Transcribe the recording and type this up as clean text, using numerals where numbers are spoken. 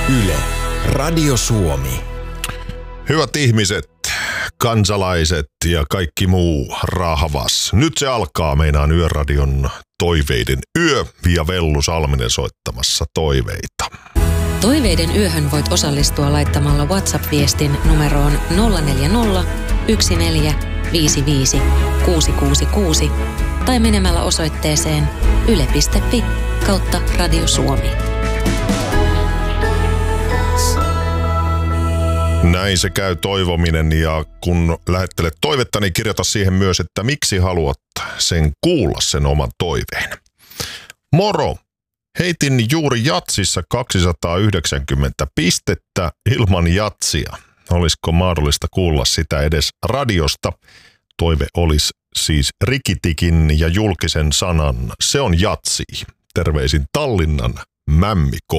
Yle, Radio Suomi. Hyvät ihmiset, kansalaiset ja kaikki muu rahvas. Nyt se alkaa meinaan Yöradion toiveiden yö ja Vellu Salminen soittamassa toiveita. Toiveiden yöhön voit osallistua laittamalla WhatsApp-viestin numeroon 040 1455 666 tai menemällä osoitteeseen yle.fi/Radio Suomi. Näin se käy toivominen, ja kun lähettelet toivetta, niin kirjoita siihen myös, että miksi haluat sen kuulla, sen oman toiveen. Moro! Heitin juuri jatsissa 290 pistettä ilman jatsia. Olisiko mahdollista kuulla sitä edes radiosta? Toive olisi siis Rikitikin ja julkisen sanan Se on jatsi. Terveisin Tallinnan Mämmiko.